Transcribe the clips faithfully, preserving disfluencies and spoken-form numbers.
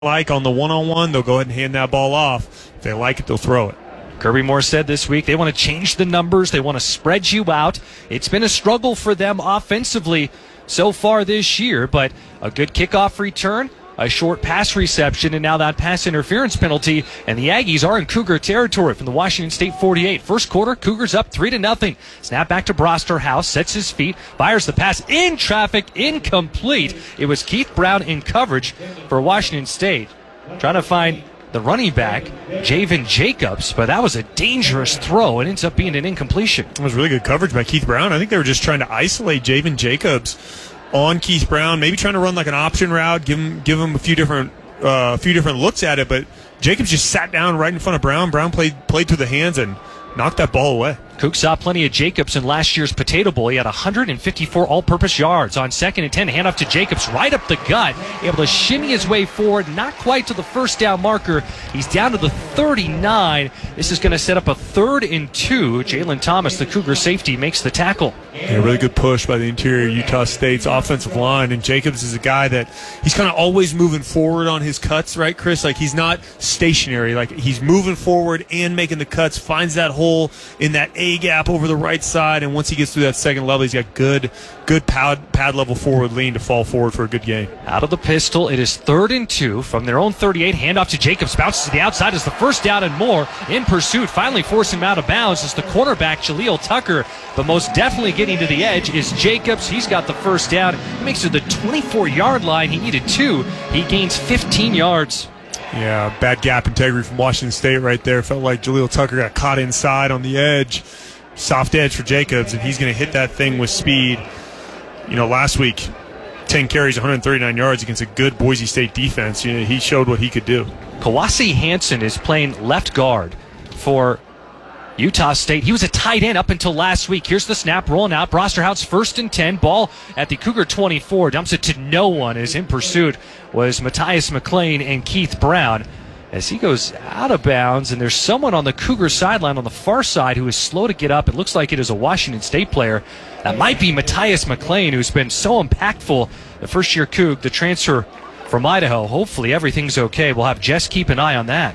like on the one-on-one, they'll go ahead and hand that ball off. If they like it, they'll throw it. Kirby Moore said this week they want to change the numbers. They want to spread you out. It's been a struggle for them offensively so far this year, but a good kickoff return, a short pass reception, and now that pass interference penalty, and the Aggies are in Cougar territory from the Washington State forty-eight. First quarter, Cougars up three to nothing. Snap back to Brosterhouse, sets his feet, fires the pass in traffic, incomplete. It was Keith Brown in coverage for Washington State, trying to find the running back, Javen Jacobs, but that was a dangerous throw. It ends up being an incompletion. It was really good coverage by Keith Brown. I think they were just trying to isolate Javen Jacobs on Keith Brown, maybe trying to run like an option route, give him give him a few different uh, a few different looks at it, but Jacobs just sat down right in front of Brown. Brown played played through the hands and knocked that ball away. Cougs saw plenty of Jacobs in last year's Potato Bowl. He had one hundred fifty-four all-purpose yards. On second and ten, handoff to Jacobs right up the gut, able to shimmy his way forward, not quite to the first down marker. He's down to the thirty-nine. This is going to set up a third and two. Jalen Thomas, the Cougar safety, makes the tackle. Yeah, really good push by the interior Utah State's offensive line, and Jacobs is a guy that he's kind of always moving forward on his cuts, right, Chris? Like, he's not stationary. Like, he's moving forward and making the cuts, finds that hole in that A gap over the right side, and once he gets through that second level, he's got good good pad, pad level forward lean to fall forward for a good gain. Out of the pistol, it is third and two from their own thirty-eight. Handoff to Jacobs, bounces to the outside as the first down and more. In pursuit, finally forcing him out of bounds is the cornerback Jaleel Tucker, but most definitely getting to the edge is Jacobs. He's got the first down. He makes it to the twenty-four-yard line. He needed two. He gains fifteen yards. Yeah, bad gap integrity from Washington State right there. Felt like Jaleel Tucker got caught inside on the edge. Soft edge for Jacobs, and he's going to hit that thing with speed. You know, last week, ten carries, one hundred thirty-nine yards against a good Boise State defense. You know, he showed what he could do. Kawasi Hansen is playing left guard for Utah State. He was a tight end up until last week. Here's the snap, rolling out. Brosterhouse first and ten. Ball at the Cougar twenty-four. Dumps it to no one as in pursuit was Matthias McLean and Keith Brown as he goes out of bounds, and there's someone on the Cougar sideline on the far side who is slow to get up. It looks like it is a Washington State player. That might be Matthias McLean, who's been so impactful, the first-year Coug, the transfer from Idaho. Hopefully everything's okay. We'll have Jess keep an eye on that.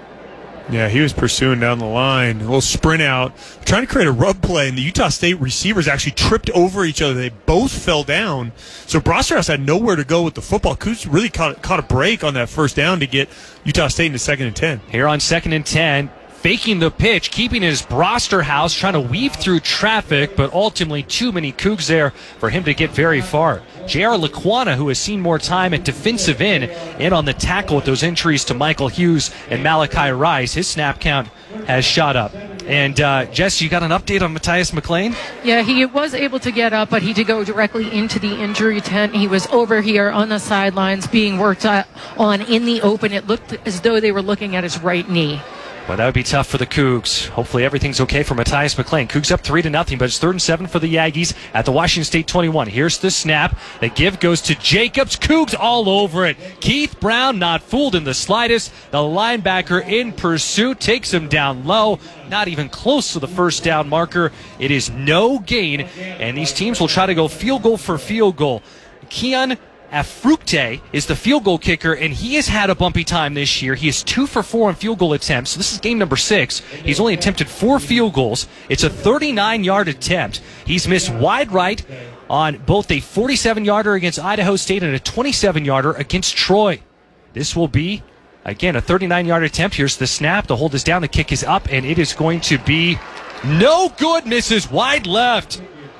Yeah, he was pursuing down the line. A little sprint out, trying to create a rub play, and the Utah State receivers actually tripped over each other. They both fell down. So Brosterhouse had nowhere to go with the football. Cougs really caught, caught a break on that first down to get Utah State into second and ten. Here on second and ten, faking the pitch, keeping his Brosterhouse, trying to weave through traffic, but ultimately too many Cougs there for him to get very far. J R. Laquana, who has seen more time at defensive end, and on the tackle with those injuries to Michael Hughes and Malachi Rice, his snap count has shot up. And, uh, Jess, you got an update on Matthias McLean? Yeah, he was able to get up, but he did go directly into the injury tent. He was over here on the sidelines being worked on in the open. It looked as though they were looking at his right knee. Well, that would be tough for the Cougs. Hopefully everything's okay for Matthias McLean. Cougs up three to nothing, but it's third and seven for the Aggies at the Washington State twenty-one. Here's the snap. The give goes to Jacobs. Cougs all over it. Keith Brown not fooled in the slightest. The linebacker in pursuit takes him down low. Not even close to the first down marker. It is no gain, and these teams will try to go field goal for field goal. Keon Afrukte is the field goal kicker, and he has had a bumpy time this year. He is two for four on field goal attempts. So this is game number six. He's only attempted four field goals. It's a thirty-nine-yard attempt. He's missed wide right on both a forty-seven-yarder against Idaho State and a twenty-seven-yarder against Troy. This will be, again, a thirty-nine-yard attempt. Here's the snap. The hold is down. The kick is up, and it is going to be no good. Misses wide left.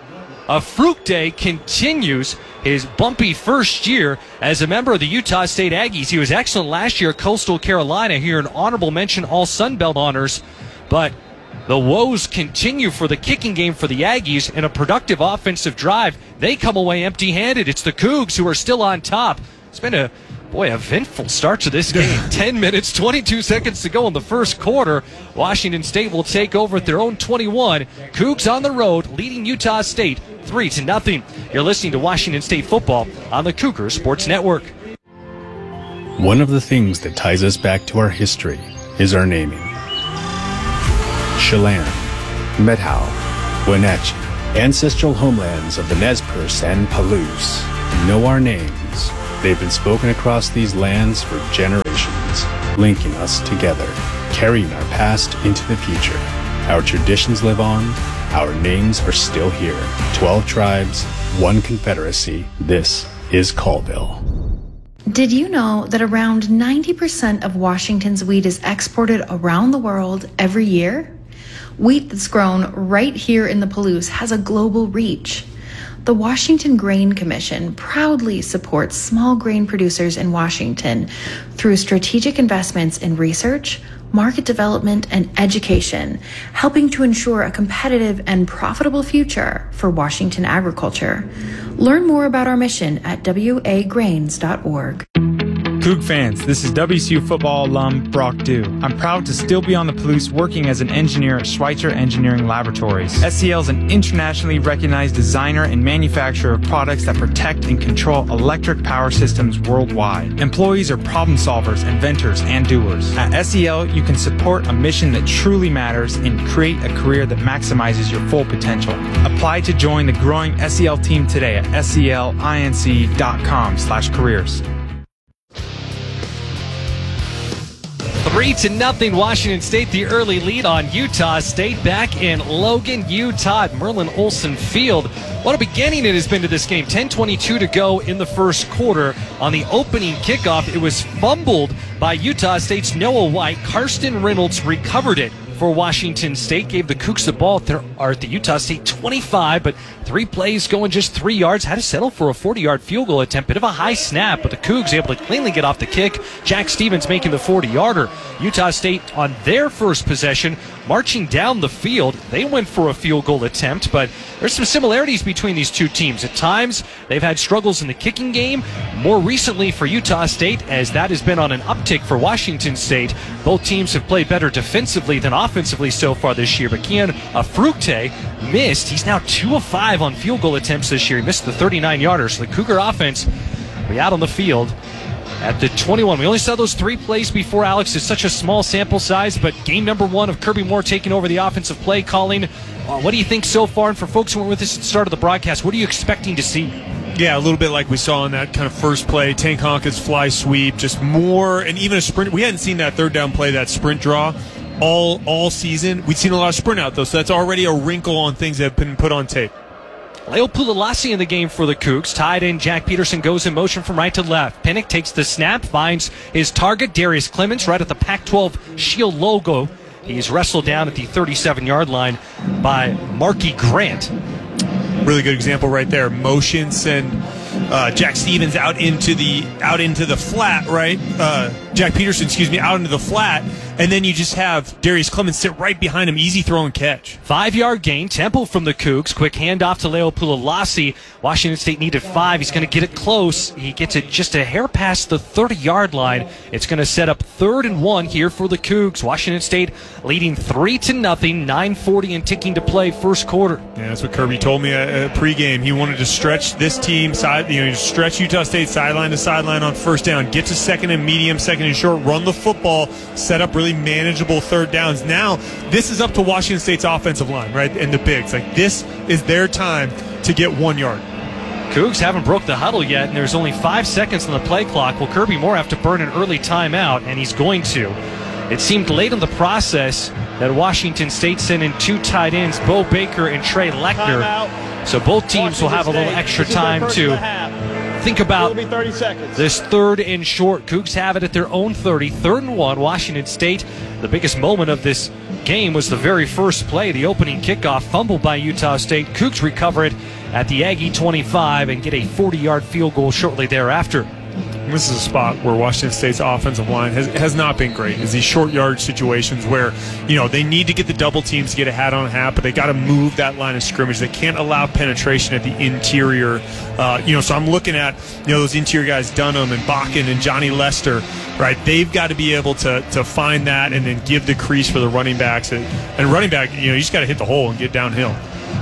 Afrukte continues his bumpy first year as a member of the Utah State Aggies. He was excellent last year at Coastal Carolina. Here an honorable mention, all Sun Belt honors. But the woes continue for the kicking game for the Aggies in a productive offensive drive. They come away empty-handed. It's the Cougs who are still on top. It's been a Boy, eventful start to this game. ten minutes, twenty-two seconds to go in the first quarter. Washington State will take over at their own twenty-one. Cougs on the road, leading Utah State three to nothing. You're listening to Washington State football on the Cougar Sports Network. One of the things that ties us back to our history is our naming. Chelan, Methow, Wenatchee, ancestral homelands of the Nez Perce and Palouse, know our names They've been spoken across these lands for generations, linking us together, carrying our past into the future. Our traditions live on, our names are still here. Twelve tribes, one confederacy. This is Colville. Did you know that around ninety percent of Washington's wheat is exported around the world every year? Wheat that's grown right here in the Palouse has a global reach. The Washington Grain Commission proudly supports small grain producers in Washington through strategic investments in research, market development, and education, helping to ensure a competitive and profitable future for Washington agriculture. Learn more about our mission at w a grains dot org. Coug fans, this is W C U football alum Brock Dew. I'm proud to still be on the Palouse working as an engineer at Schweitzer Engineering Laboratories. S C L is an internationally recognized designer and manufacturer of products that protect and control electric power systems worldwide. Employees are problem solvers, inventors, and doers. At S C L, you can support a mission that truly matters and create a career that maximizes your full potential. Apply to join the growing S C L team today at S C L inc dot com slash careers. Three to nothing, Washington State, the early lead on Utah State back in Logan, Utah at Merlin Olsen Field. What a beginning it has been to this game. ten twenty-two to go in the first quarter. On the opening kickoff, it was fumbled by Utah State's Noah White. Karsten Reynolds recovered it for Washington State, gave the Cougs the ball at, their, or at the Utah State twenty-five, but three plays going just three yards. Had to settle for a forty-yard field goal attempt. Bit of a high snap, but the Cougs able to cleanly get off the kick. Jack Stevens making the forty-yarder. Utah State on their first possession, marching down the field. They went for a field goal attempt, but there's some similarities between these two teams. At times, they've had struggles in the kicking game. More recently for Utah State, as that has been on an uptick for Washington State. Both teams have played better defensively than offensively so far this year, but Kian Afrukte missed. He's now two of five on field goal attempts this year. He missed the thirty-nine-yarder, so the Cougar offense will be out on the field at the twenty-one. We only saw those three plays before, Alex. It's such a small sample size, but game number one of Kirby Moore taking over the offensive play calling. Uh, what do you think so far? And for folks who weren't with us at the start of the broadcast, what are you expecting to see? Yeah, a little bit like we saw in that kind of first play. Tank Honka's fly sweep, just more, and even a sprint. We hadn't seen that third down play, that sprint draw, all all season. We'd seen a lot of sprint out, though, so that's already a wrinkle on things that have been put on tape. Leo Pulalasi in the game for the Cougs. Tied in, Jack Peterson goes in motion from right to left. Pinnock takes the snap, finds his target, Darius Clements, right at the Pac twelve Shield logo. He's wrestled down at the thirty-seven-yard line by Marky Grant. Really good example right there. Motion, send uh, Jack Stevens out into the out into the flat, right? Uh, Jack Peterson, excuse me, out into the flat, and then you just have Darius Clements sit right behind him, easy throw and catch. Five-yard gain, tempo from the Cougs. Quick handoff to Leo Pulalasi. Washington State needed five. He's going to get it close. He gets it just a hair past the thirty-yard line. It's going to set up third and one here for the Cougs. Washington State leading three to nothing, nine forty and ticking to play first quarter. Yeah, that's what Kirby told me at, at pregame. He wanted to stretch this team side, you know, stretch Utah State sideline to sideline on first down, get to second and medium, second and short, run the football, set up really manageable third downs. Now, this is up to Washington State's offensive line, right, and the bigs. Like, this is their time to get one yard. Cougs haven't broke the huddle yet, and there's only five seconds on the play clock. Will Kirby Moore have to burn an early timeout, and he's going to. It seemed late in the process that Washington State sent in two tight ends, Bo Baker and Trey Lechner. Timeout. So both teams Washington will have a little State. extra time to think about this third and short. Cougs have it at their own thirty, third and one. Washington State, the biggest moment of this game was the very first play, the opening kickoff, fumbled by Utah State. Cougs recover it at the Aggie twenty-five and get a forty-yard field goal shortly thereafter. This is a spot where Washington State's offensive line has, has not been great. It's these short yard situations where, you know, they need to get the double teams to get a hat on hat, but they got to move that line of scrimmage. They can't allow penetration at the interior. Uh, you know, so I'm looking at, you know, those interior guys, Dunham and Bakken and Johnny Lester, right? They've got to be able to to find that and then give the crease for the running backs. And, and running back, you know, you just got to hit the hole and get downhill.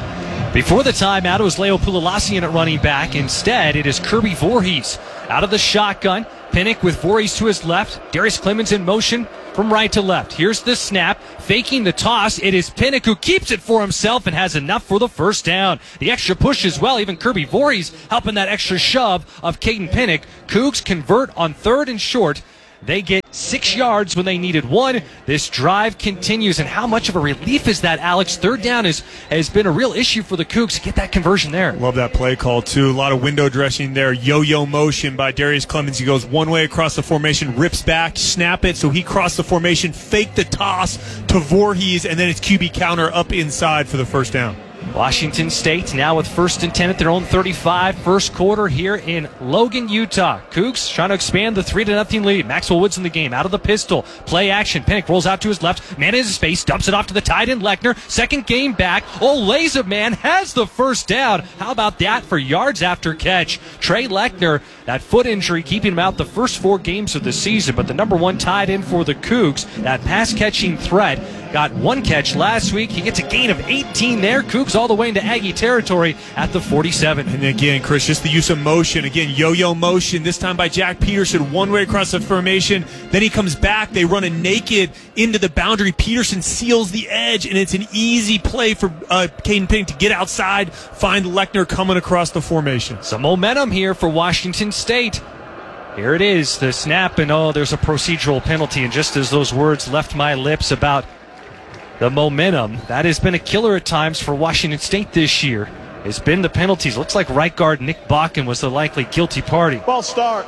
Before the timeout, it was Leo Pulalasi in at running back. Instead, it is Kirby Voorhees out of the shotgun. Pinnock with Voorhees to his left. Darius Clements in motion. from right to left. Here's the snap, faking the toss. It is Pinnock who keeps it for himself and has enough for the first down. The extra push as well. Even Kirby Voorhees helping that extra shove of Caden Pinnock. Cougs convert on third and short. They get six yards when they needed one. This drive continues, and how much of a relief is that, Alex? Third down is, has been a real issue for the Cougs to get that conversion there. Love that play call, too. A lot of window dressing there. Yo-yo motion by Darius Clemens. He goes one way across the formation, rips back, snap it, so he crossed the formation, fake the toss to Voorhees, and then it's Q B counter up inside for the first down. Washington State now with first and ten at their own thirty-five. First quarter here in Logan, Utah. Cougs trying to expand the three to nothing lead. Maxwell Woods in the game. Out of the pistol. Play action. Pinnock rolls out to his left. Man in his face. Dumps it off to the tight end Lechner. Second game back. Oleza man has the first down. How about that for yards after catch? Trey Lechner, that foot injury keeping him out the first four games of the season. But the number one tight end for the Cougs, that pass catching threat, got one catch last week. He gets a gain of eighteen there. Cougs all the way into Aggie territory at the forty-seven. And again, Chris, just the use of motion. Again, yo-yo motion, this time by Jack Peterson, one way across the formation. Then he comes back. They run a naked into the boundary. Peterson seals the edge, and it's an easy play for uh, Caden Pinnock to get outside, find Lechner coming across the formation. Some momentum here for Washington State. Here it is, the snap, and oh, there's a procedural penalty. And just as those words left my lips about the momentum, that has been a killer at times for Washington State this year. It's been the penalties. Looks like right guard Nick Bakken was the likely guilty party. False start.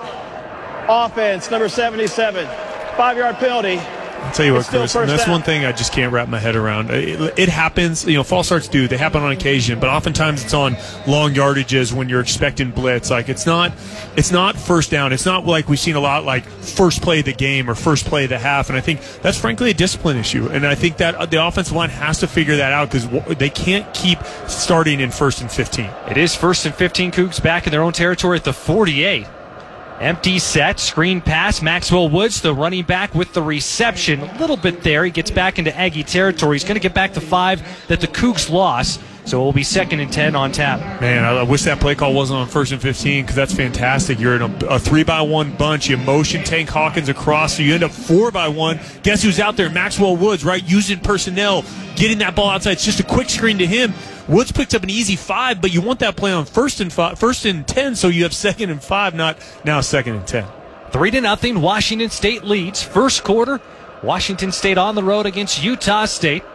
Offense, number seventy-seven. Five-yard penalty. I'll tell you what, It's still Chris, and first that's down. one thing I just can't wrap my head around. It, it happens, you know, false starts do. They happen on occasion, but oftentimes it's on long yardages when you're expecting blitz. Like, it's not it's not first down. It's not like we've seen a lot like first play of the game or first play of the half, and I think that's frankly a discipline issue. And I think that the offensive line has to figure that out because they can't keep starting in first and fifteen. It is first and fifteen. Cougs back in their own territory at the forty-eight. Empty set, screen pass. Maxwell Woods, the running back with the reception. A little bit there. He gets back into Aggie territory. He's going to get back to five that the Cougs lost. So it will be second and ten on tap. Man, I wish that play call wasn't on first and fifteen because that's fantastic. You're in a, a three by one bunch. You motion Tank Hawkins across, so you end up four by one. Guess who's out there? Maxwell Woods, right? Using personnel, getting that ball outside. It's just a quick screen to him. Woods picked up an easy five, but you want that play on first and five, first and ten, so you have second and five, not now second and ten. Three to nothing. Washington State leads. First quarter. Washington State on the road against Utah State.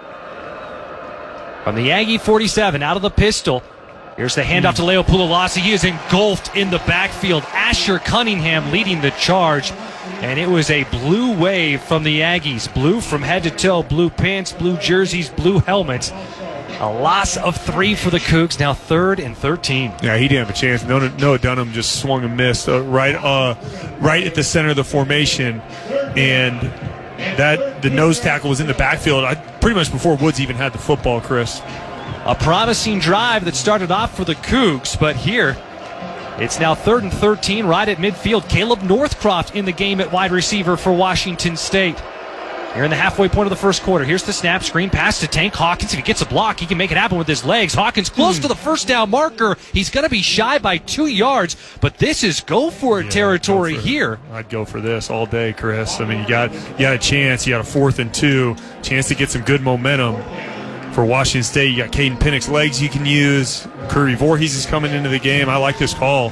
From the Aggie forty-seven, out of the pistol. Here's the handoff to Leo Pulalasi. He is engulfed in the backfield. Asher Cunningham leading the charge. And it was a blue wave from the Aggies. Blue from head to toe. Blue pants, blue jerseys, blue helmets. A loss of three for the Cougs. Now third and thirteen. Yeah, he didn't have a chance. Noah, Noah Dunham just swung and missed uh, right, uh, right at the center of the formation, and that the nose tackle was in the backfield. I, pretty much before Woods even had the football, Chris. A promising drive that started off for the Cougs, but here it's now third and thirteen, right at midfield. Caleb Northcroft in the game at wide receiver for Washington State. Here in the halfway point of the first quarter. Here's the snap, screen pass to Tank Hawkins. If he gets a block, he can make it happen with his legs. Hawkins close mm. to the first down marker. He's going to be shy by two yards, but this is go for it yeah, territory for here. It. I'd go for this all day, Chris. I mean, you got you got a chance. You got a fourth and two, chance to get some good momentum for Washington State. You got Caden Pinnock's legs you can use. Kirby Voorhees is coming into the game. I like this call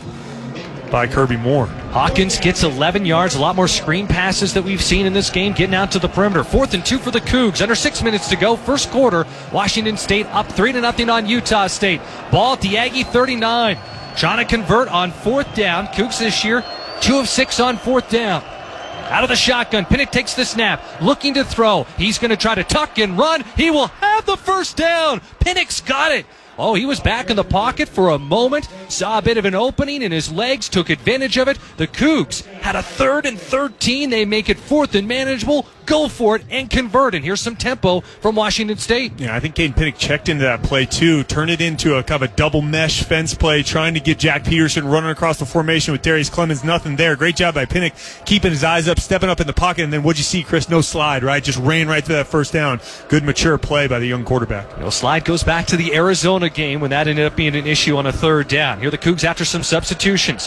by Kirby Moore. Hawkins gets eleven yards, a lot more screen passes that we've seen in this game, getting out to the perimeter. Fourth and two for the Cougs. Under six minutes to go. First quarter, Washington State up three to nothing on Utah State. Ball at the Aggie thirty-nine. Trying to convert on fourth down. Cougs this year, two of six on fourth down. Out of the shotgun, Pinnock takes the snap, looking to throw. He's going to try to tuck and run. He will have the first down. Pinnock's got it. Oh, he was back in the pocket for a moment, saw a bit of an opening in his legs, took advantage of it. The Cougs had a third and thirteen. They make it fourth and manageable. Go for it and convert. And here's some tempo from Washington State. Yeah, I think Caden Pinnock checked into that play too, turned it into a kind of a double mesh fence play, trying to get Jack Peterson running across the formation with Darius Clemens. Nothing there. Great job by Pinnock, keeping his eyes up, stepping up in the pocket, and then what'd you see, Chris? No slide, right? Just ran right through that first down. Good mature play by the young quarterback. No slide goes back to the Arizona game when that ended up being an issue on a third down. Here the Cougs after some substitutions.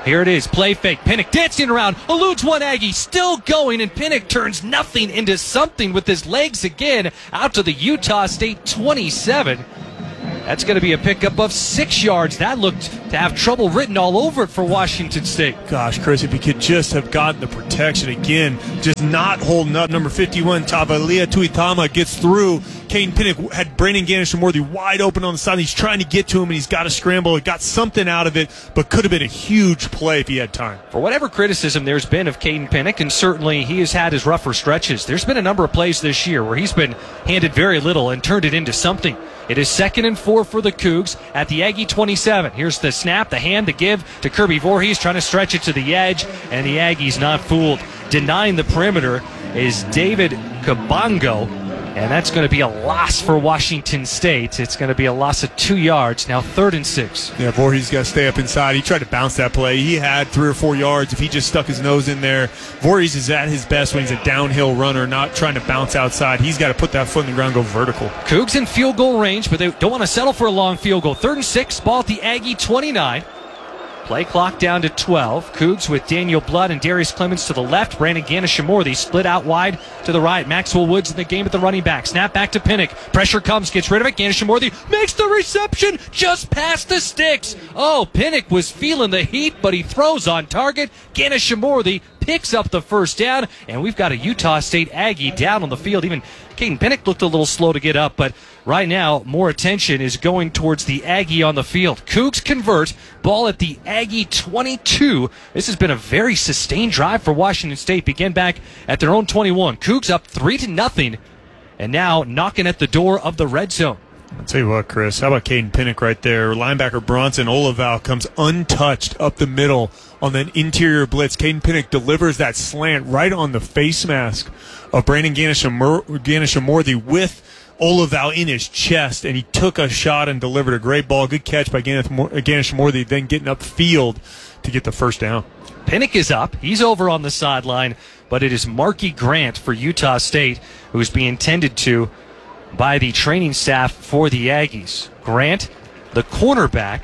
Here it is, play fake. Pinnock dancing around, eludes one Aggie, still going, and Pinnock turns nothing into something with his legs again out to the Utah State twenty-seven. That's going to be a pickup of six yards. That looked to have trouble written all over it for Washington State. Gosh, Chris, if he could just have gotten the protection again, just not holding up. Number fifty-one, Tavalia Tuitama gets through. Caden Pinnock had Brandon Ganesha-Worthy wide open on the side. He's trying to get to him, and he's got to scramble. He got something out of it, but could have been a huge play if he had time. For whatever criticism there's been of Caden Pinnock, and certainly he has had his rougher stretches, there's been a number of plays this year where he's been handed very little and turned it into something. It is second and four for the Cougs at the Aggie twenty-seven. Here's the snap, the hand, the give to Kirby Voorhees, trying to stretch it to the edge, and the Aggies not fooled. Denying the perimeter is David Kabongo, and that's going to be a loss for Washington State. It's going to be a loss of two yards. Now third and six. Yeah, Voorhees got to stay up inside. He tried to bounce that play. He had three or four yards. If he just stuck his nose in there, Voorhees is at his best when he's a downhill runner, not trying to bounce outside. He's got to put that foot in the ground and go vertical. Cougs in field goal range, but they don't want to settle for a long field goal. Third and six, ball at the Aggie twenty-nine. Play clock down to twelve. Cougs with Daniel Blood and Darius Clemens to the left. Brandon Ganesha-Worthy split out wide to the right. Maxwell Woods in the game at the running back. Snap back to Pinnock. Pressure comes, gets rid of it. Ganesha-Worthy makes the reception just past the sticks. Oh, Pinnock was feeling the heat, but he throws on target. Ganesha-Worthy picks up the first down, and we've got a Utah State Aggie down on the field. Even Caden Pinnock looked a little slow to get up, but right now more attention is going towards the Aggie on the field. Cougs convert, ball at the Aggie twenty-two. This has been a very sustained drive for Washington State. Begin back at their own twenty-one. Cougs up three to nothing, and now knocking at the door of the red zone. I'll tell you what, Chris, how about Caden Pinnock right there? Linebacker Bronson Olival comes untouched up the middle on that interior blitz. Caden Pinnock delivers that slant right on the face mask of Brandon Ganesha-Worthy with Olival in his chest, and he took a shot and delivered a great ball. Good catch by Ganesha-Worthy, then getting upfield to get the first down. Pinnock is up. He's over on the sideline, but it is Marky Grant for Utah State who's being tended to by the training staff for the Aggies. Grant, the cornerback,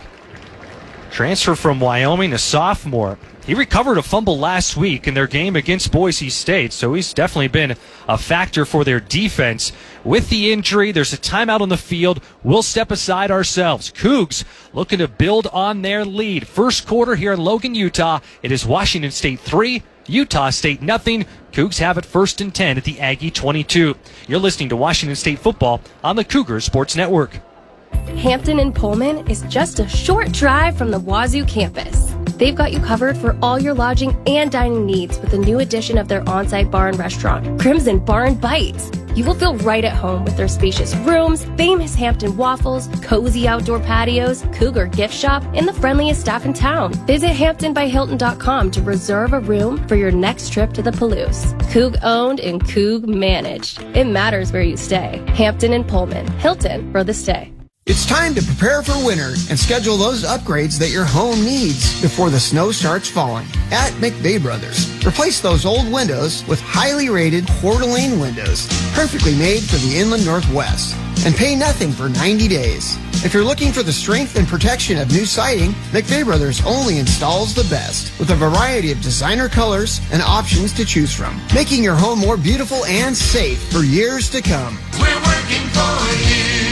transfer from Wyoming, a sophomore. He recovered a fumble last week in their game against Boise State, so he's definitely been a factor for their defense. With the injury, there's a timeout on the field. We'll step aside ourselves. Cougs looking to build on their lead. First quarter here in Logan, Utah. It is Washington State three, Utah State nothing. Cougs have it first and ten at the Aggie twenty-two. You're listening to Washington State football on the Cougar Sports Network. Hampton and Pullman is just a short drive from the Wazoo campus. They've got you covered for all your lodging and dining needs with the new addition of their on-site bar and restaurant, Crimson Bar and Bites. You will feel right at home with their spacious rooms, famous Hampton waffles, cozy outdoor patios, Cougar gift shop, and the friendliest staff in town. Visit hampton by hilton dot com to reserve a room for your next trip to the Palouse. Coug owned and Coug managed. It matters where you stay. Hampton and Pullman. Hilton for the stay. It's time to prepare for winter and schedule those upgrades that your home needs before the snow starts falling. At McVeigh Brothers, replace those old windows with highly rated Coeur d'Alene windows, perfectly made for the inland Northwest, and pay nothing for ninety days. If you're looking for the strength and protection of new siding, McVeigh Brothers only installs the best, with a variety of designer colors and options to choose from, making your home more beautiful and safe for years to come. We're working for you.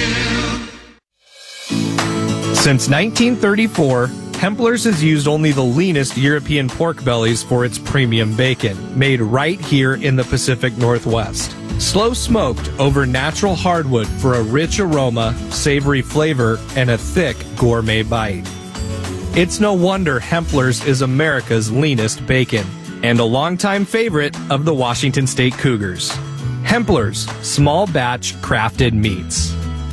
Since nineteen thirty-four, Hempler's has used only the leanest European pork bellies for its premium bacon, made right here in the Pacific Northwest. Slow smoked over natural hardwood for a rich aroma, savory flavor, and a thick gourmet bite. It's no wonder Hempler's is America's leanest bacon, and a longtime favorite of the Washington State Cougars. Hempler's, small batch crafted meats.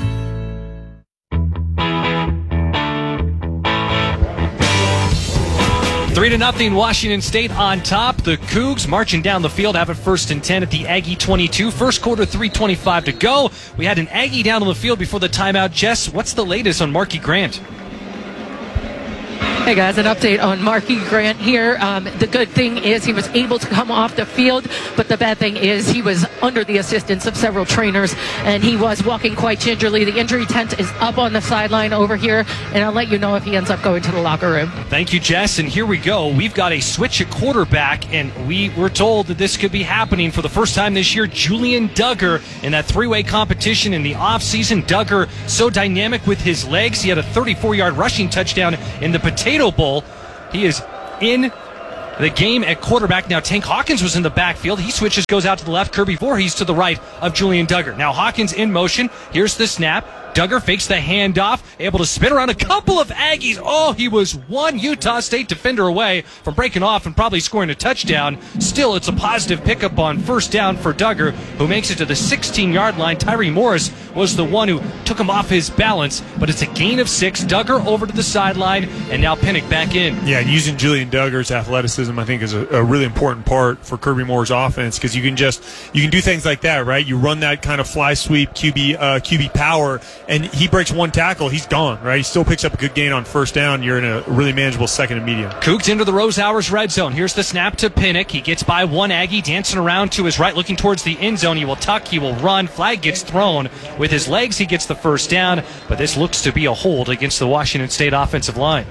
Three to nothing, Washington State on top. The Cougs marching down the field, have it first and ten at the Aggie twenty-two. First quarter, three twenty-five to go. We had an Aggie down on the field before the timeout. Jess, what's the latest on Marky Grant? Hey guys, an update on Marky Grant here. Um, the good thing is he was able to come off the field, but the bad thing is he was under the assistance of several trainers, and he was walking quite gingerly. The injury tent is up on the sideline over here, and I'll let you know if he ends up going to the locker room. Thank you, Jess. And here we go. We've got a switch at quarterback, and we were told that this could be happening for the first time this year. Julian Duggar in that three-way competition in the offseason. Duggar so dynamic with his legs. He had a thirty-four-yard rushing touchdown in the Potato Bowl. He is in the game at quarterback. Now Tank Hawkins was in the backfield. He switches, goes out to the left. Kirby Voorhees to the right of Julian Duggar. Now Hawkins in motion. Here's the snap. Duggar fakes the handoff, able to spin around a couple of Aggies. Oh, he was one Utah State defender away from breaking off and probably scoring a touchdown. Still, it's a positive pickup on first down for Duggar, who makes it to the sixteen-yard line. Tyree Morris was the one who took him off his balance, but it's a gain of six. Duggar over to the sideline, and now Pinnock back in. Yeah, and using Julian Duggar's athleticism, I think, is a, a really important part for Kirby Moore's offense, because you can just you can do things like that, right? You run that kind of fly sweep Q B uh, Q B power, and he breaks one tackle, he's gone, right? He still picks up a good gain on first down. You're in a really manageable second and medium. Cougs into the Rose Hours red zone. Here's the snap to Pinnock. He gets by one Aggie, dancing around to his right, looking towards the end zone. He will tuck, he will run. Flag gets thrown. With his legs, he gets the first down, but this looks to be a hold against the Washington State offensive line.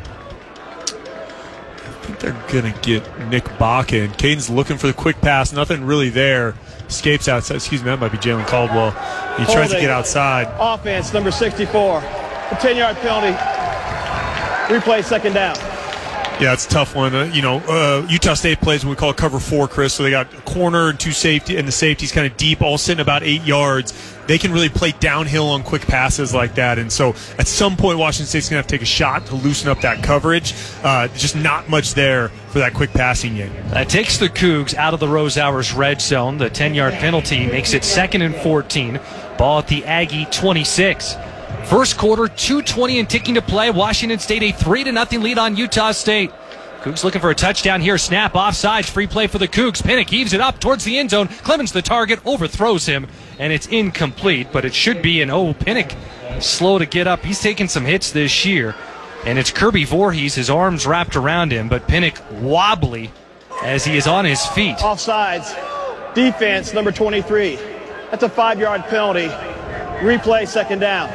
I think they're going to get Nick Baca. Caden's looking for the quick pass. Nothing really there. Escapes outside. Excuse me, that might be Jalen Caldwell. He tries to get outside. Offense, number sixty-four. A ten-yard penalty. Replay, second down. Yeah, it's a tough one. Uh, you know, uh, Utah State plays what we call cover four, Chris. So they got a corner and two safety, and the safety's kind of deep, all sitting about eight yards. They can really play downhill on quick passes like that. And so at some point, Washington State's going to have to take a shot to loosen up that coverage. Uh, just not much there for that quick passing yet. That takes the Cougs out of the Rose Hours red zone. The ten-yard penalty makes it second and fourteen. Ball at the Aggie twenty-six. First quarter, two twenty and ticking to play. Washington State a three to nothing lead on Utah State. Cougs looking for a touchdown here. Snap offsides. Free play for the Cougs. Pinnock heaves it up towards the end zone. Clemens, the target, overthrows him, and it's incomplete, but it should be an oh, Pinnock slow to get up. He's taken some hits this year, and it's Kirby Voorhees, his arms wrapped around him, but Pinnock wobbly as he is on his feet. Offsides. Defense, number twenty-three. That's a five-yard penalty. Replay, second down.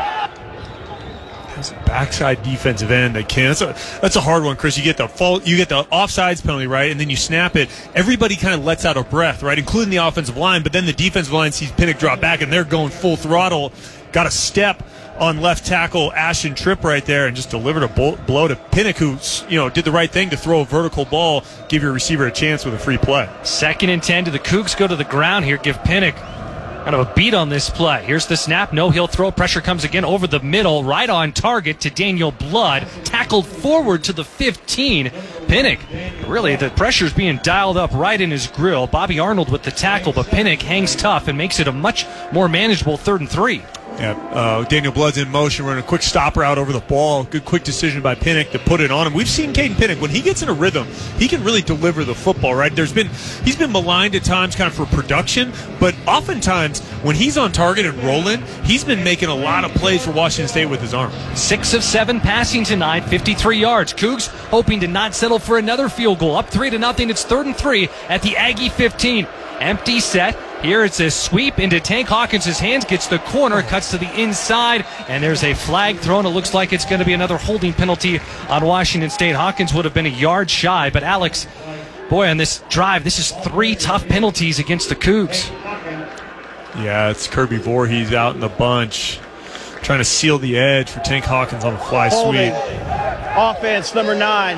That's a backside defensive end. They can. That's a that's a hard one, Chris. You get the fault. You get the offsides penalty, right, and then you snap it. Everybody kind of lets out a breath, right, including the offensive line. But then the defensive line sees Pinnock drop back, and they're going full throttle. Got a step on left tackle Ashton Tripp right there, and just delivered a blow to Pinnock, who you know did the right thing to throw a vertical ball, give your receiver a chance with a free play. Second and ten to the Cougs. Go to the ground here. Give Pinnock kind of a beat on this play. Here's the snap. No, he'll throw. Pressure comes again over the middle, right on target to Daniel Blood. Tackled forward to the fifteen. Pinnock, really, the pressure's being dialed up right in his grill. Bobby Arnold with the tackle, but Pinnock hangs tough and makes it a much more manageable third and three. Yeah, uh, Daniel Blood's in motion, running a quick stop route over the ball. Good quick decision by Pinnock to put it on him. We've seen Caden Pinnock, when he gets in a rhythm, he can really deliver the football, right? There's been He's been maligned at times kind of for production, but oftentimes when he's on target and rolling, he's been making a lot of plays for Washington State with his arm. Six of seven passing tonight, fifty-three yards. Cougs hoping to not settle for another field goal. Up three to nothing. It's third and three at the Aggie fifteen. Empty set. Here it's a sweep into Tank Hawkins' hands, gets the corner, cuts to the inside, and there's a flag thrown. It looks like it's going to be another holding penalty on Washington State. Hawkins would have been a yard shy, but Alex, boy, on this drive, this is three tough penalties against the Cougs. Yeah, it's Kirby Voorhees out in the bunch, trying to seal the edge for Tank Hawkins on a fly Holding. sweep. Offense, number nine.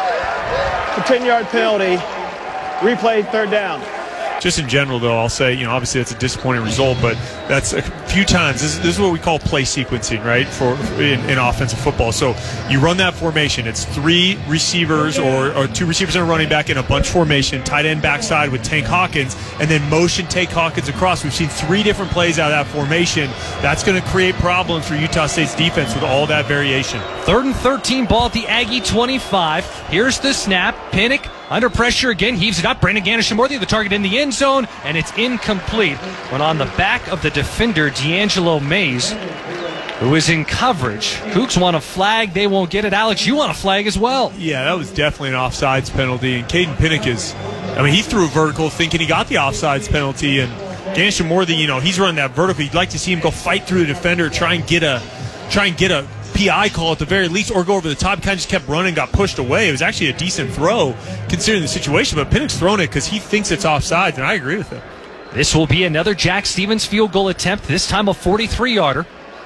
A ten-yard penalty. Replay, third down. Just in general, though, I'll say, you know, obviously that's a disappointing result, but that's a few times. This, this is what we call play sequencing, right, for in, in offensive football. So you run that formation. It's three receivers or, or two receivers and a running back in a bunch formation, tight end backside with Tank Hawkins, and then motion Tank Hawkins across. We've seen three different plays out of that formation. That's going to create problems for Utah State's defense with all that variation. Third and thirteen, ball at the Aggie twenty-five. Here's the snap. Pinnock under pressure again, heaves it up. Brandon Ganesha-Morthy, the target in the end zone, and it's incomplete. When on the back of the defender, D'Angelo Mays. who is in coverage. Cougs want a flag. They won't get it. Alex, you want a flag as well. Yeah, that was definitely an offsides penalty. And Caden Pinnock is, I mean, he threw vertical thinking he got the offsides penalty. And Ganesha Worthy, you know, he's running that vertical. You'd like to see him go fight through the defender, try and get a, try and get a P I call at the very least, or go over the top. He kind of just kept running, got pushed away. It was actually a decent throw considering the situation, but Pinnock's thrown it because he thinks it's offsides, and I agree with him. This will be another Jack Stevens field goal attempt, this time a forty-three yarder.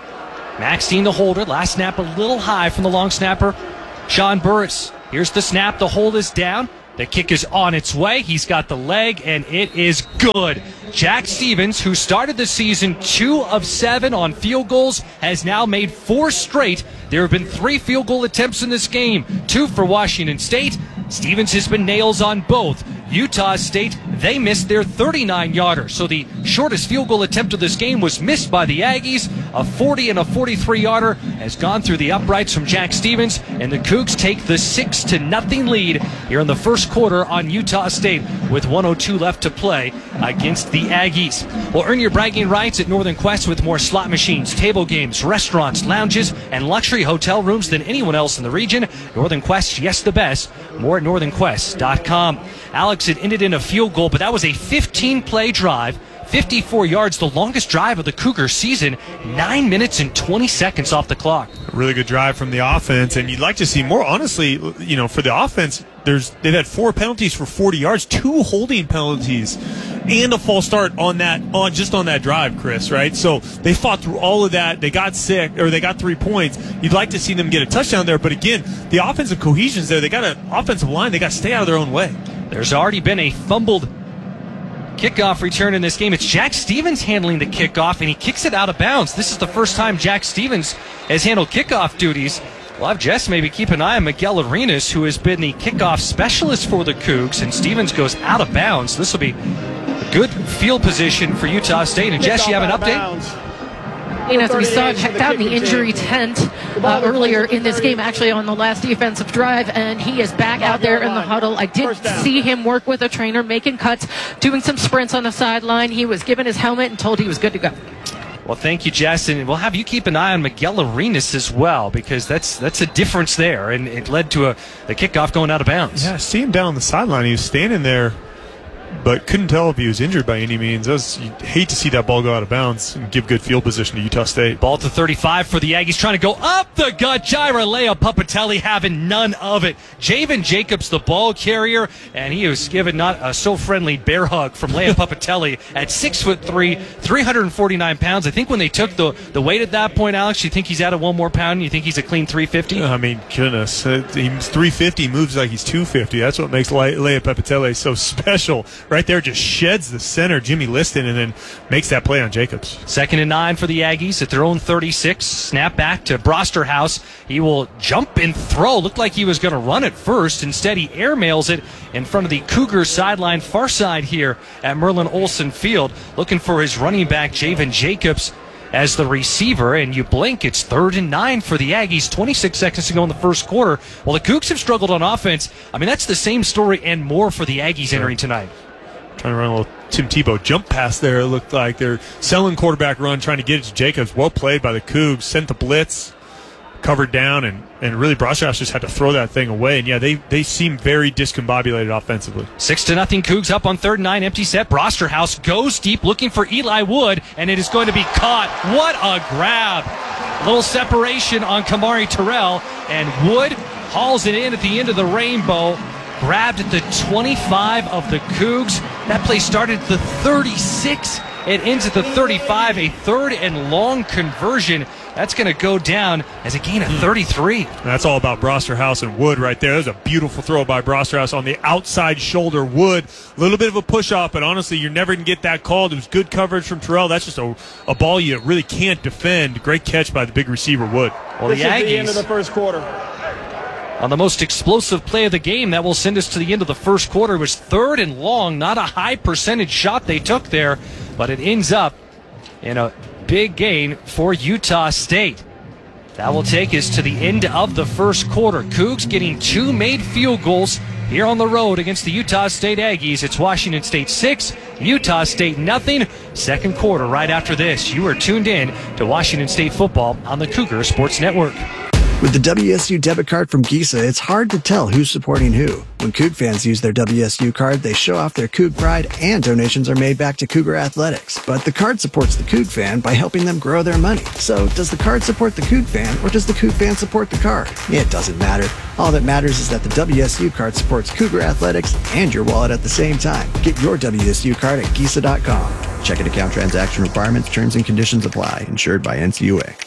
Maxine the holder. Last snap a little high from the long snapper, Sean Burris. Here's the snap. The hold is down. The kick is on its way. He's got the leg, and it is good. Jack Stevens, who started the season two of seven on field goals, has now made four straight. There have been three field goal attempts in this game, two for Washington State. Stevens has been nails on both. Utah State, they missed their thirty-nine yarder. So the shortest field goal attempt of this game was missed by the Aggies. A forty and a forty-three yarder has gone through the uprights from Jack Stevens, and the Cougs take the six to nothing lead here in the first quarter on Utah State with one oh two left to play against the Aggies. Well, earn your bragging rights at Northern Quest with more slot machines, table games, restaurants, lounges, and luxury hotel rooms than anyone else in the region. Northern Quest, yes, the best. More at northern quest dot com. Alex, it ended in a field goal, but that was a fifteen-play drive, fifty-four yards, the longest drive of the Cougar season, nine minutes and twenty seconds off the clock. A really good drive from the offense, and you'd like to see more. Honestly, you know, for the offense, there's they've had four penalties for forty yards, two holding penalties, and a false start on that on just on that drive, Chris. Right? So they fought through all of that. They got sick, or they got three points. You'd like to see them get a touchdown there, but again, the offensive cohesion's there. They got an offensive line. They got to stay out of their own way. There's already been a fumbled kickoff return in this game. It's Jack Stevens handling the kickoff, and he kicks it out of bounds. This is the first time Jack Stevens has handled kickoff duties. We'll have Jess maybe keep an eye on Miguel Arenas, who has been the kickoff specialist for the Cougs, and Stevens goes out of bounds. This will be a good field position for Utah State. And Jess, you have an update? You know, as we saw checked out in the injury tent uh, earlier in this game, actually on the last defensive drive, and he is back out there in the huddle. I did see him work with a trainer, making cuts, doing some sprints on the sideline. He was given his helmet and told he was good to go. Well, thank you, Jess, and we'll have you keep an eye on Miguel Arenas as well, because that's that's a difference there, and it led to a the kickoff going out of bounds. Yeah, I see him down on the sideline. He was standing there, but couldn't tell if he was injured by any means. That was, you'd hate to see that ball go out of bounds and give good field position to Utah State. Ball to thirty-five for the Aggies, trying to go up the gut. Jaira Leia Pupatelli having none of it. Javen Jacobs, the ball carrier, and he was given not a so friendly bear hug from Leia Pupatelli at six foot three, three hundred forty-nine pounds. I think when they took the, the weight at that point, Alex, you think he's added one more pound? You think he's a clean three fifty? I mean, goodness. Uh, he's three fifty, moves like he's two fifty. That's what makes Le- Leia Pupatelli so special. Right there, just sheds the center, Jimmy Liston, and then makes that play on Jacobs. Second and nine for the Aggies at their own thirty-six. Snap back to Brosterhouse. He will jump and throw. Looked like he was going to run it first. Instead, he airmails it in front of the Cougars sideline, far side here at Merlin Olsen Field, looking for his running back, Javen Jacobs, as the receiver, and you blink, it's third and nine for the Aggies, twenty-six seconds to go in the first quarter. Well, the Cougs have struggled on offense. I mean, that's the same story and more for the Aggies sure. entering tonight. Trying to run a little Tim Tebow jump pass there. It looked like they're selling quarterback run, trying to get it to Jacobs. Well played by the Cougs. Sent the blitz, covered down, and, and really Brosterhouse just had to throw that thing away. And, yeah, they, they seem very discombobulated offensively. Six to nothing Cougs up on third and nine. Empty set. Brosterhouse goes deep looking for Eli Wood, and it is going to be caught. What a grab. A little separation on Kamari Terrell, and Wood hauls it in at the end of the rainbow. Grabbed at the twenty-five of the Cougs. That play started at the thirty-six. It ends at the thirty-five. A third and long conversion. That's going to go down as a gain of thirty-three. That's all about Brosterhouse and Wood right there. That was a beautiful throw by Brosterhouse on the outside shoulder. Wood, a little bit of a push-off, but honestly, you're never going to get that called. It was good coverage from Terrell. That's just a, a ball you really can't defend. Great catch by the big receiver, Wood. Well, this the is Aggies, the end of the first quarter. On the most explosive play of the game, that will send us to the end of the first quarter. It was third and long, not a high percentage shot they took there, but it ends up in a big gain for Utah State. That will take us to the end of the first quarter. Cougs getting two made field goals. here on the road against the Utah State Aggies. It's Washington State six, Utah State nothing. Second quarter right after this. You are tuned in to Washington State football on the Cougar Sports Network. With the W S U debit card from Giza, it's hard to tell who's supporting who. When Coug fans use their W S U card, they show off their Coug pride and donations are made back to Cougar Athletics. But the card supports the Coug fan by helping them grow their money. So does the card support the Coug fan or does the Coug fan support the card? It doesn't matter. All that matters is that the W S U card supports Cougar Athletics and your wallet at the same time. Get your W S U card at Giza dot com. Checking account transaction requirements, terms and conditions apply. Insured by N C U A.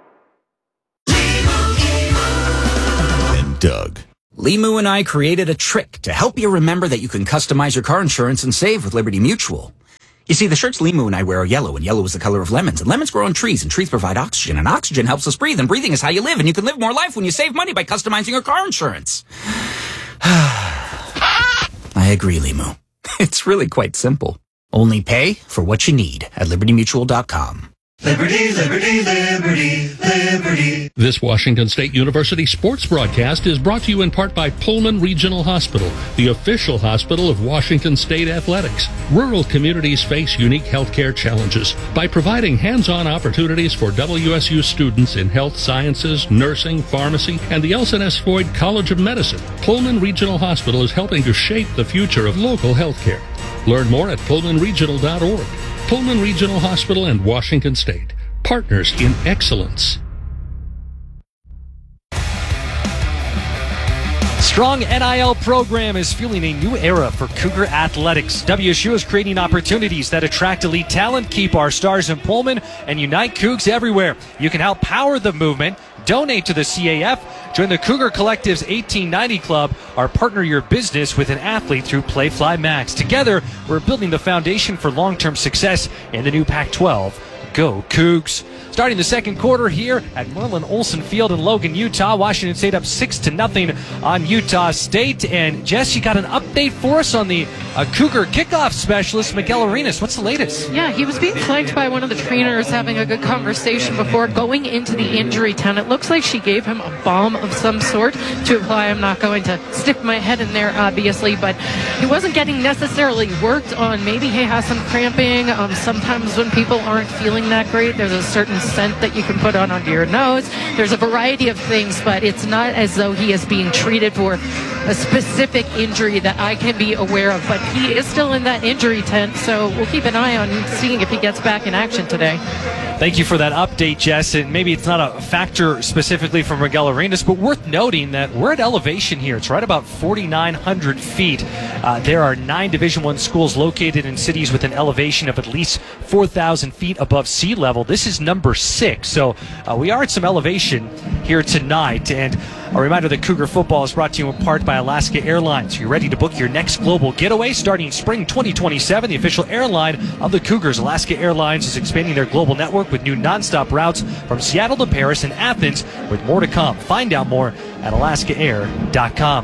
Doug. Limu and I created a trick to help you remember that you can customize your car insurance and save with Liberty Mutual. You see, the shirts Limu and I wear are yellow, and yellow is the color of lemons, and lemons grow on trees, and trees provide oxygen, and oxygen helps us breathe, and breathing is how you live, and you can live more life when you save money by customizing your car insurance. I agree, Limu. It's really quite simple. Only pay for what you need at liberty mutual dot com. Liberty, liberty, liberty, liberty. This Washington State University sports broadcast is brought to you in part by Pullman Regional Hospital, the official hospital of Washington State Athletics. Rural communities face unique healthcare challenges. By providing hands-on opportunities for W S U students in health sciences, nursing, pharmacy, and the Elson S. Floyd College of Medicine, Pullman Regional Hospital is helping to shape the future of local healthcare. Learn more at pullman regional dot org. Pullman Regional Hospital and Washington State, partners in excellence. Strong N I L program is fueling a new era for Cougar athletics. W S U is creating opportunities that attract elite talent, keep our stars in Pullman, and unite Cougs everywhere. You can help power the movement, donate to the C A F, join the Cougar Collective's eighteen ninety Club, or partner your business with an athlete through Playfly Max. Together, we're building the foundation for long-term success in the new Pac twelve. Go Cougs! Starting the second quarter here at Merlin Olsen Field in Logan, Utah. Washington State up six to nothing on Utah State. And Jess, you got an update for us on the uh, Cougar kickoff specialist, Miguel Arenas. What's the latest? Yeah, he was being flanked by one of the trainers, having a good conversation before going into the injury tent. It looks like she gave him a balm of some sort to apply. I'm not going to stick my head in there, obviously, but he wasn't getting necessarily worked on. Maybe he has some cramping. Um, sometimes when people aren't feeling that great, there's a certain scent that you can put on under your nose. There's a variety of things, but it's not as though he is being treated for a specific injury that I can be aware of. But he is still in that injury tent, so we'll keep an eye on seeing if he gets back in action today. Thank you for that update, Jess. And maybe it's not a factor specifically for Miguel Arenas, but worth noting that we're at elevation here. It's right about forty-nine hundred feet. Uh, there are nine Division I schools located in cities with an elevation of at least four thousand feet above sea level. This is number six. So uh, we are at some elevation here tonight. And a reminder that Cougar football is brought to you in part by Alaska Airlines. You're ready to book your next global getaway starting spring twenty twenty-seven. The official airline of the Cougars, Alaska Airlines, is expanding their global network with new nonstop routes from Seattle to Paris and Athens, with more to come. Find out more at alaska air dot com.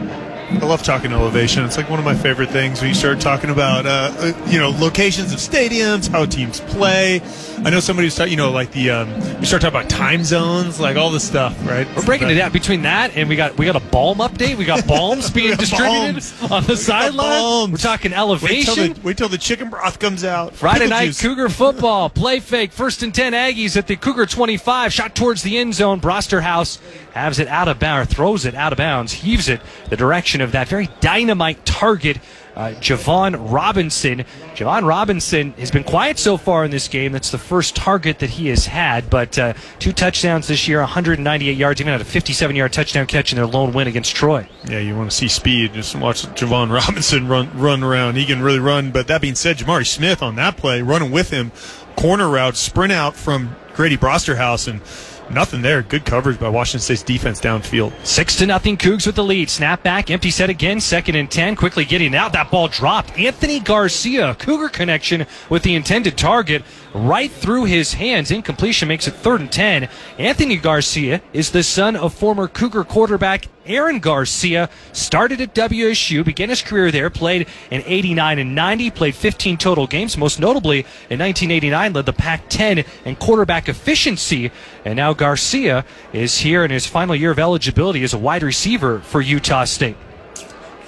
I love talking elevation. It's like one of my favorite things when you start talking about, uh, you know, locations of stadiums, how teams play. I know somebody was talking, you know, like the, um, we start talking about time zones, like all this stuff, right? We're breaking but, it down between that and we got we got a balm update. We got balms being got distributed balms. on the sideline. We're talking elevation. Wait till, the, wait till the chicken broth comes out. Friday night juice. Cougar football. Play fake. First and ten Aggies at the Cougar twenty-five. Shot towards the end zone. Brosterhouse has it out of bounds, throws it out of bounds, heaves it the direction of that very dynamite target, uh, Javon Robinson. Javon Robinson has been quiet so far in this game. That's the first target that he has had, but uh, two touchdowns this year, one hundred ninety-eight yards, even had a fifty-seven-yard touchdown catch in their lone win against Troy. Yeah, you want to see speed. Just watch Javon Robinson run run around. He can really run, but that being said, Jamari Smith on that play, running with him, corner route, sprint out from Grady Brosterhouse, and nothing there. Good coverage by Washington State's defense downfield. Six to nothing. Cougs with the lead. Snap back. Empty set again. Second and ten. Quickly getting out. That ball dropped. Anthony Garcia. Cougar connection with the intended target right through his hands. Incompletion makes it third and ten. Anthony Garcia is the son of former Cougar quarterback Aaron Garcia. Started at W S U, began his career there, played in eighty-nine and ninety, played fifteen total games, most notably in nineteen eighty-nine, led the Pac ten in quarterback efficiency, and now Garcia is here in his final year of eligibility as a wide receiver for Utah State.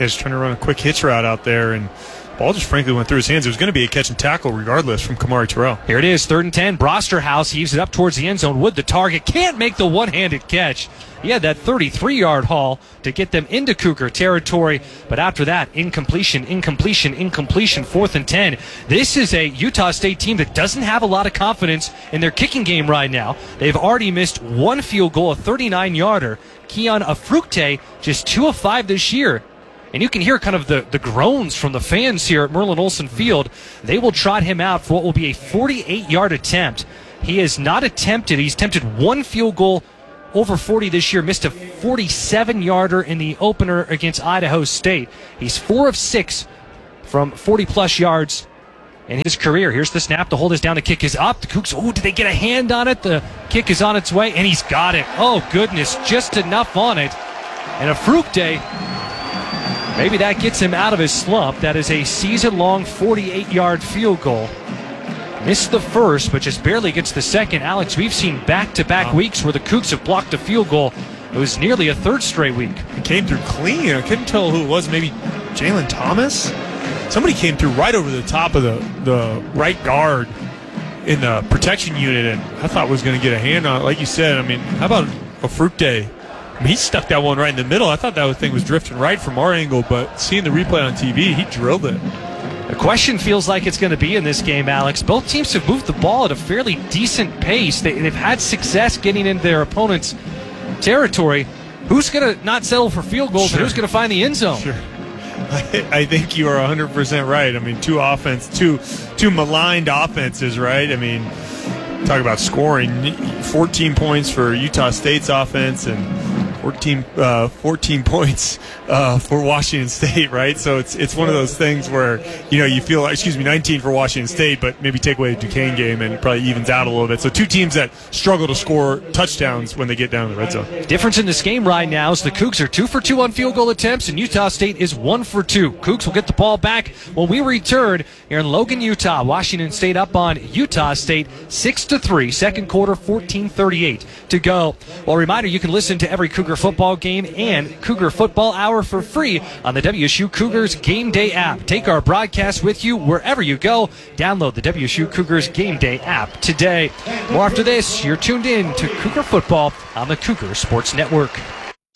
just trying to run a quick hitch route out there, and ball just frankly went through his hands. It was going to be a catch and tackle regardless from Kamari Terrell. Here it is, third and ten. Brosterhouse heaves it up towards the end zone. Wood, the target, can't make the one-handed catch. He had that thirty-three-yard haul to get them into Cougar territory, but after that, incompletion, incompletion, incompletion, fourth and ten. This is a Utah State team that doesn't have a lot of confidence in their kicking game right now. They've already missed one field goal, a thirty-nine-yarder. Keon Afrukte, just two of five this year. And you can hear kind of the, the groans from the fans here at Merlin Olsen Field. They will trot him out for what will be a forty-eight-yard attempt. He has not attempted, he's attempted one field goal over forty this year, missed a forty-seven-yarder in the opener against Idaho State. He's four of six from forty-plus yards in his career. Here's the snap. The hold is down. The kick is up. The Cougs, oh, did they get a hand on it? The kick is on its way, and he's got it. Oh, goodness, just enough on it. And a Afrukte, maybe that gets him out of his slump. That is a season-long forty-eight-yard field goal. Missed the first, but just barely gets the second. Alex, we've seen back-to-back wow. weeks where the Cougs have blocked a field goal. It was nearly a third straight week. It came through clean. I couldn't tell who it was. Maybe Jalen Thomas? Somebody came through right over the top of the, the right guard in the protection unit, and I thought was going to get a hand on it. Like you said, I mean, how about Afrukte? I mean, he stuck that one right in the middle. I thought that thing was drifting right from our angle, but seeing the replay on T V, he drilled it. The question feels like it's going to be in this game, Alex. Both teams have moved the ball at a fairly decent pace. They, they've had success getting into their opponent's territory. Who's going to not settle for field goals, sure. and who's going to find the end zone? Sure. I, I think you are one hundred percent right. I mean, two offense, two two maligned offenses, right? I mean, talk about scoring. fourteen points for Utah State's offense and fourteen, uh, fourteen points uh, for Washington State, right? So it's it's one of those things where, you know, you feel, excuse me, nineteen for Washington State, but maybe take away a Duquesne game and it probably evens out a little bit. So two teams that struggle to score touchdowns when they get down to the red zone. Difference in this game right now is the Cougs are two for two on field goal attempts, and Utah State is one for two. Cougs will get the ball back when we return here in Logan, Utah. Washington State up on Utah State six to three. Second quarter, fourteen thirty-eight to go. Well, a reminder, you can listen to every Cougar football game and Cougar Football Hour for free on the W S U Cougars Game Day app. Take our broadcast with you wherever you go. Download the W S U Cougars Game Day app today. More after this. You're tuned in to Cougar Football on the Cougar Sports Network.